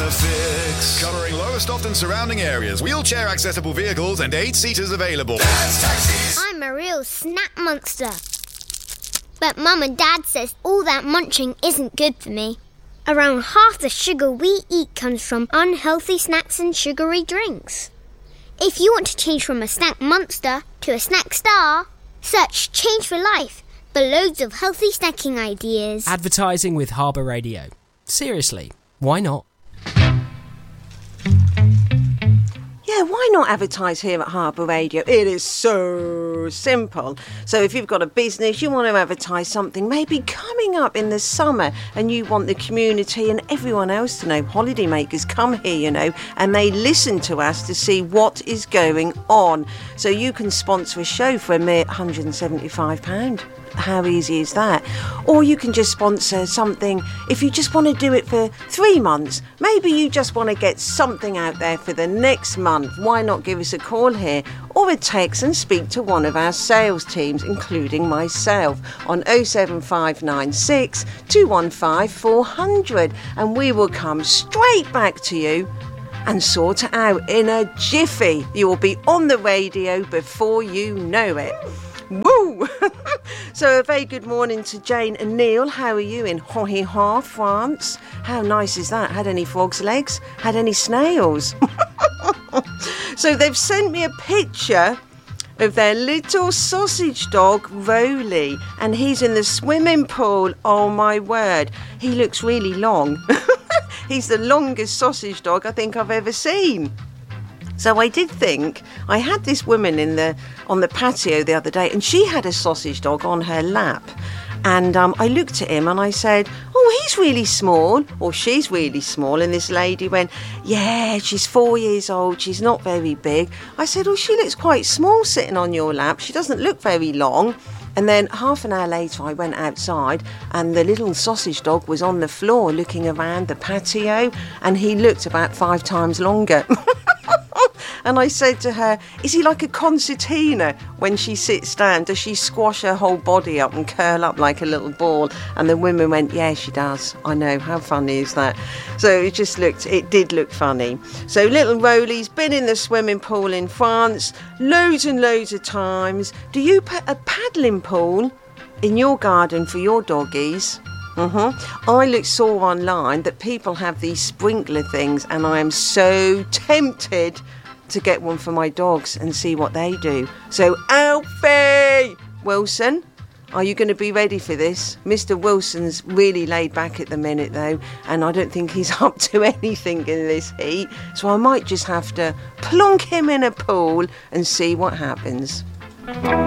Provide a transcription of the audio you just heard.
The Fix. Covering Lowestoft and surrounding areas. Wheelchair accessible vehicles and 8-seaters available. Dad's Taxis. I'm a real snack monster. But Mum and Dad says all that munching isn't good for me. Around half the sugar we eat comes from unhealthy snacks and sugary drinks. If you want to change from a snack monster to a snack star, search Change for Life for loads of healthy snacking ideas. Advertising with Harbour Radio. Seriously, why not? Yeah, why not advertise here at Harbour Radio? It is so simple. So if you've got a business, you want to advertise something maybe coming up in the summer and you want the community and everyone else to know, holidaymakers come here, you know, and they listen to us to see what is going on. So you can sponsor a show for a mere £175. How easy is that? Or you can just sponsor something if you just want to do it for 3 months. Maybe you just want to get something out there for the next month. Why not give us a call here or a text and speak to one of our sales teams, including myself, on 07596 215 400, and we will come straight back to you and sort it out in a jiffy. You will be on the radio before you know it. Woo! So a very good morning to Jane and Neil. How are you in Hohiha, France? How nice is that? Had any frog's legs? Had any snails? So they've sent me a picture of their little sausage dog, Roly, and he's in the swimming pool. Oh my word, he looks really long. He's the longest sausage dog I think I've ever seen. So I did think, I had this woman on the patio the other day, and she had a sausage dog on her lap. And I looked at him and I said, oh, he's really small, or she's really small. And this lady went, yeah, she's 4 years old, she's not very big. I said, oh, she looks quite small sitting on your lap. She doesn't look very long. And then half an hour later, I went outside and the little sausage dog was on the floor looking around the patio, and he looked about 5 times longer. And I said to her, is he like a concertina when she sits down? Does she squash her whole body up and curl up like a little ball? And the woman went, yeah, she does. I know, how funny is that? So it did look funny. So little Roly's been in the swimming pool in France loads and loads of times. Do you put a paddling pool in your garden for your doggies? I saw online that people have these sprinkler things, and I am so tempted to get one for my dogs and see what they do. So Alfie Wilson, are you going to be ready for this? Mr. Wilson's really laid back at the minute though, and I don't think he's up to anything in this heat, so I might just have to plonk him in a pool and see what happens.